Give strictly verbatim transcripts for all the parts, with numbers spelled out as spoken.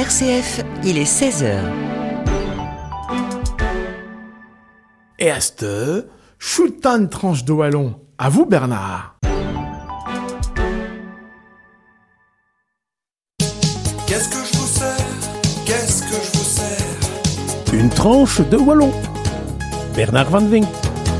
R C F, il est seize heures. Et à cette heure, choutan une tranche de wallon. À vous, Bernard. Qu'est-ce que je vous sers? Qu'est-ce que je vous sers? Une tranche de wallon. Bernard Van Vink.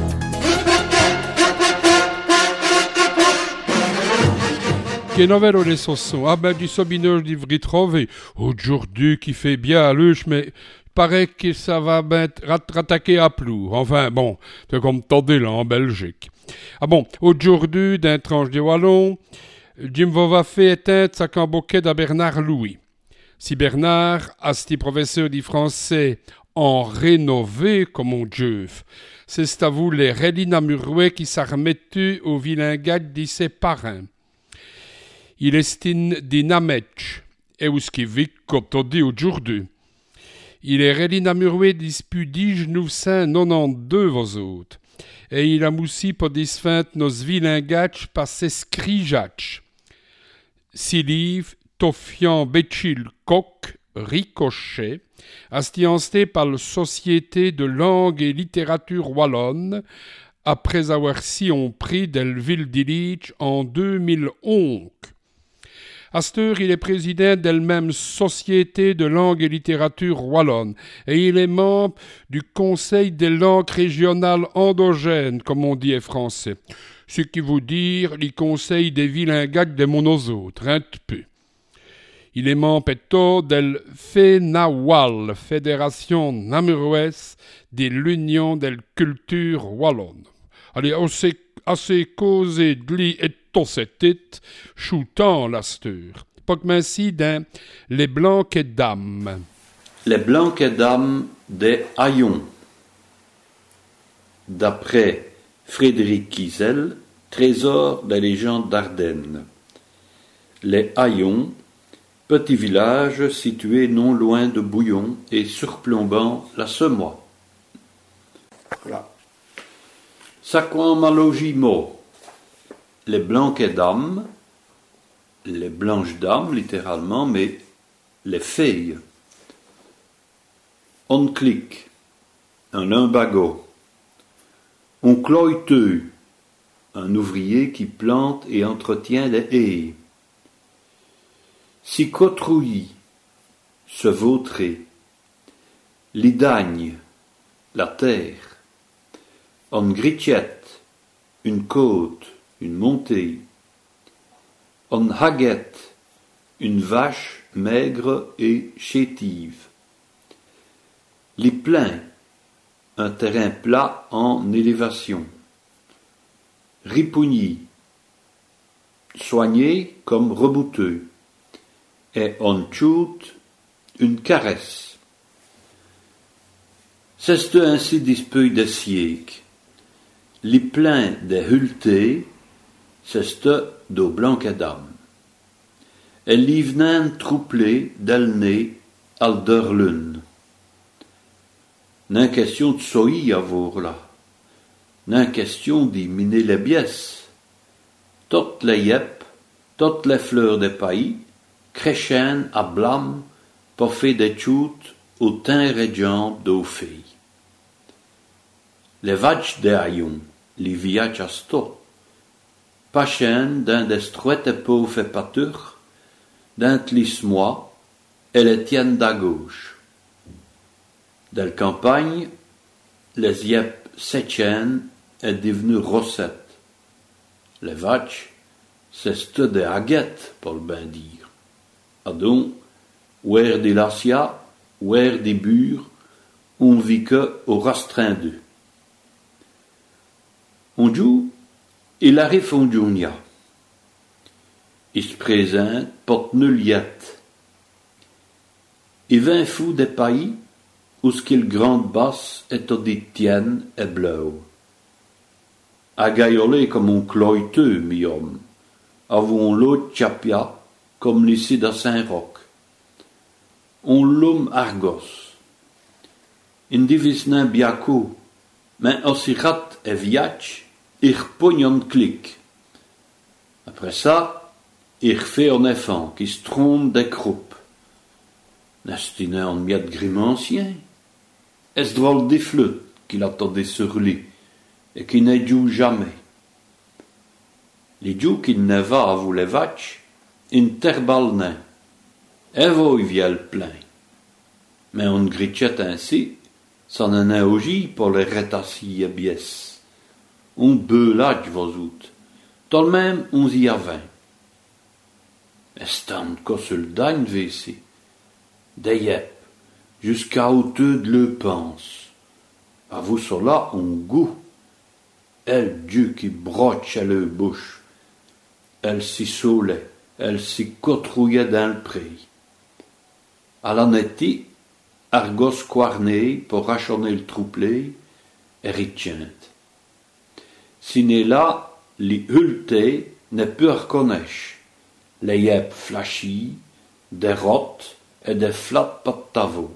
Che novero les sossons. Ah ben du sobinage d'Ivry trouvé. Aujourd'hui qui fait bien à l'âge, mais paraît que ça va ben rat- rattaquer à plou. Enfin bon, c'est comme tendez là en Belgique. Ah bon, aujourd'hui d'un tranche de wallon, Jim va fait éteindre sa camboquette à Bernard Louis. Si Bernard, asti professeur de français en rénové comme on Dieu, c'est à vous les Relina Murouet qui s'armettent au vilingat de ses parrains. Il estime di Nametch, et où ce qui vit comme on dit aujourd'hui. Il est Relina Murouet dispudige neuf cent quatre-vingt-douze vos autres, et il a moussi pour disfint nos vilingatch par ses scrijatch. Siliv, Tofian, Betchil, Coq, Ricochet, astiancé par la Société de langue et littérature wallonne, après avoir si on pris d'Elville d'Illich en deux mille onze. À cette heure, il est président d'elle-même Société de langue et littérature wallonne et il est membre du Conseil des langues régionales endogènes, comme on dit en français. Ce qui veut dire les conseils des vilingacs de monozautres, un peu. Il est membre éto de FENAWAL, Fédération namuroise de l'Union de culture wallonne. Allez, assez, assez causé de lui et tossetit, choutant la steur. Pas ainsi dans Les Blancs et Dames. Les Blancs et Dames des Haillons. D'après Frédéric Kiesel, Trésor des légendes d'Ardennes. Les Haillons, petit village situé non loin de Bouillon et surplombant la Semois. Voilà. Saquan Malogimo. Les Blancs et Dames, les blanches dames littéralement, mais les filles. On clique, un lumbago. On cloiteux, un ouvrier qui plante et entretient les haies. Sicotrouillis, se vautrer. L'idagne, la terre. On gritiette, une côte, une montée. On haguette, une vache maigre et chétive. Les pleins, un terrain plat en élévation. Ripougny, soigné comme rebouteux. Et on shoot, une caresse. C'est ainsi dispeuille des siècles. Les pleins des hultés, c'est d'eau blanc et dame. Et l'ivnen trouplé d'elné alderlun. N'en question de soï à voir là. N'en question d'y miner les biès. Toutes les yep, toutes les fleurs des pays, créchènent à blâme pour faire des choutes au teint radiant d'eau filles. Les vaches des haillons, les villages à sto. Pachen d'un des strouettes pauvres et pâtures, d'un tlismois, et les tiennent d'à gauche. Dans la campagne, les yep séchènes est devenu rosette. Les vaches, c'est ce des haguettes, pour le bien dire. Adon, ouer des lacia, ouer des bures, on vit que au rastreint d'eux. On joue, il arrive en Jounia. Il se présente, porte nulliette. Il vint fou des pays où ce qu'il grande basse est au dit tienne et blau. A gaïolé comme un cloiteux, mi homme. Avons l'autre chapia, comme l'ici de Saint-Roch. On l'homme argos. In divisnin biaco, mais aussi rat et viach, ir pognon clic. Après ça, ir fait en effant qui se trompe des croupes. N'est-ce en miette grimancien? Est-ce drôle des flûtes qu'il attendait sur lui et qui ne joue jamais? Les joue qu'il ne va à vous les vaches, in terbal nain, et voi viel plein. Mais on gritchette ainsi, s'en en a ogi pour les rétassis et bies. On beulage vos out, tout le même on y a vingt. Estant qu'au le dagne vc, des yep, jusqu'à hauteur de le pense. À vous cela on goût. Elle Dieu qui broche à le bouche. Elle s'y saulait, elle s'y cotrouillait dans le pré. À l'annetti, Argos quarné pour rachonner le trouplé, et richente. Si n'est là, les hultés ne peut reconnaître. Les yep flashy, des rottes et des flats patavo.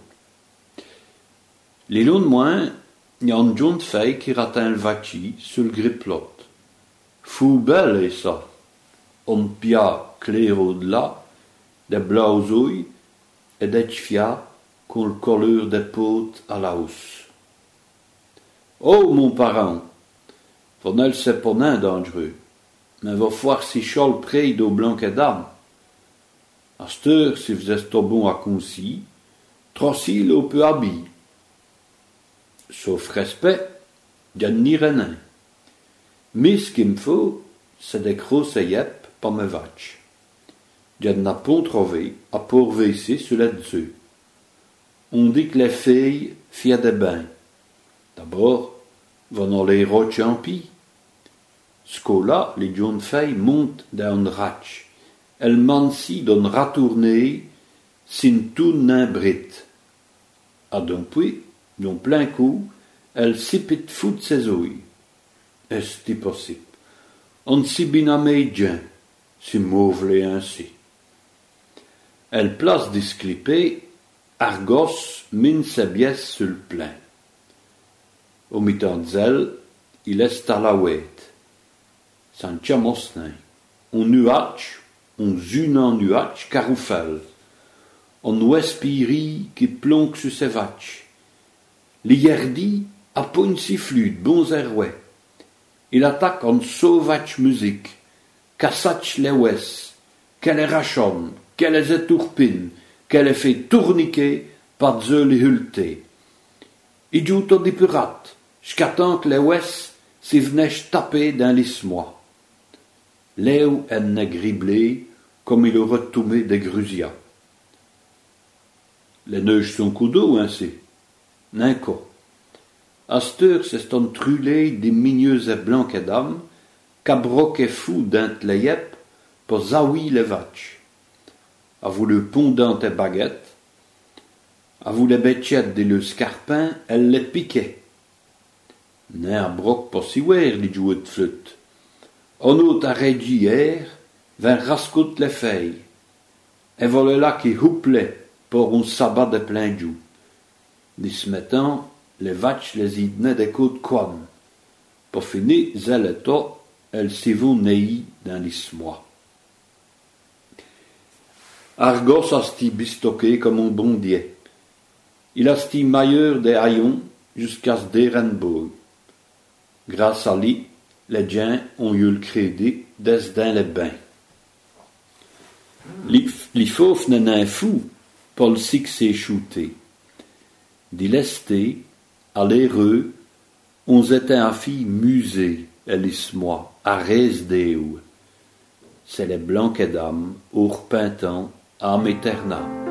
Les longs moins, il y a un jaune feuille qui ratin le vachi sur le griplot. Fou belle est ça. On pia clair au-delà, des blausouilles et des tchfia qu'on le collure des potes à la hausse. Oh, mon parent, vous ne le sais pas nain dangereux, mais va voir si chol près d'eau blanc et d'âme. À cette heure, si vous êtes bon à concis, trossi l'eau peut habiller. Sauf respect, y a ni rien. Mais ce qu'il me faut, c'est des grosses yep pour mes vaches. Y a n'a pas trouvé à pourvaiser sur les deux. On dit que les filles firent des bains. D'abord, vont les roches en pis. Ce là, les jeunes filles montent dans un ratch. Elles mansi d'un ratourner, sin tout n'un brit. À d'un puits, d'un plein coup, elles s'y foutent ses ouilles. Est-ce possible? On s'y binamé si mauvelé ainsi. Elle place disclipé, Argos mine ses biais sur le plein. Au mi-temps d'elle, il est à la ouette. Sans tchamosnin. On nuage, on zune en nuage, caroufel. On ouespiri qui plonque sur ses vaches. L'hierdi a pas une sifflute, bons errouets. Il attaque en sauvage musique, cassatch les ouest, qu'elle est rachonne, qu'elle est étourpine, qu'elle est fait tourniquer par zeux les hultés. Il joue au des pirates, jusqu'à que les ouest s'y venaient taper dans l'ismois. Léo est né griblé, comme il aurait tombé des grusias. Les neiges sont coup d'eau, ainsi. N'inco. À cette heure, c'est un trulé des migneuses et blancs et dames, qu'abroque et fou d'un les yep, pour zaoui les vaches. À vous le pondant et baguette, à vous les bêtiettes et le scarpin, elle les piquait. N'est à broc pour si ouer, les jouets de flûte. On autre arrêt hier, vint rascoute les feuilles, et voilà là qui houplait pour un sabbat de plein jour. Ni se mettant, les vaches les idnaient des côtes quam. Pour finir, elles et toi, elles s'y vont neillis dans l'ismois. Argos a sti bistoqué comme un bondier. Il a sti mailleur des haillons jusqu'à ce des rainbows. Grâce à lui, les gens ont eu le crédit d'être dans les bains. Les fauves n'en ont fou pour le succès shooté. D'y lesté, à l'heureux, on s'était à fille musée, elis-moi, à res déou. C'est les blancs et dames, au repentant, âme éternelle.